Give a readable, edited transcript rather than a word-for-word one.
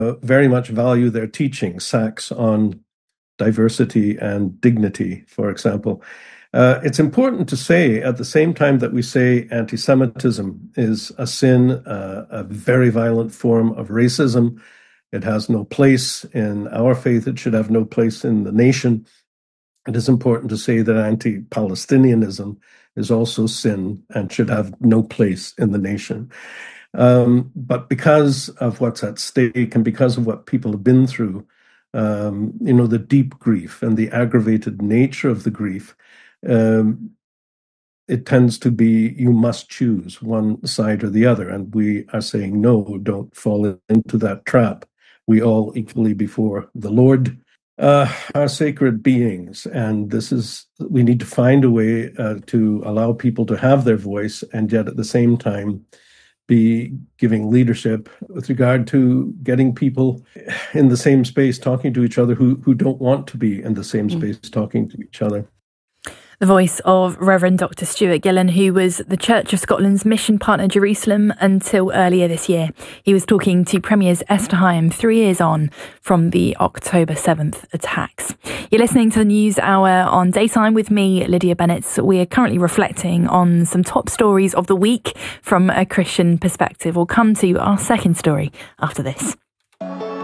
very much value their teaching, Sachs on diversity and dignity, for example. It's important to say at the same time that we say anti-Semitism is a sin, a very violent form of racism. It has no place in our faith. It should have no place in the nation. It is important to say that anti-Palestinianism is also sin and should have no place in the nation. But because of what's at stake and because of what people have been through, the deep grief and the aggravated nature of the grief, it tends to be you must choose one side or the other. And we are saying, no, don't fall into that trap. We all equally before the Lord are sacred beings. And we need to find a way to allow people to have their voice and yet at the same time be giving leadership with regard to getting people in the same space talking to each other who don't want to be in the same space talking to each other. The voice of Reverend Dr. Stuart Gillen, who was the Church of Scotland's mission partner Jerusalem until earlier this year. He was talking to Premier's Esther Higham 3 years on from the October 7th attacks. You're listening to the News Hour on Daytime with me, Lydia Bennett. We are currently reflecting on some top stories of the week from a Christian perspective. We'll come to our second story after this.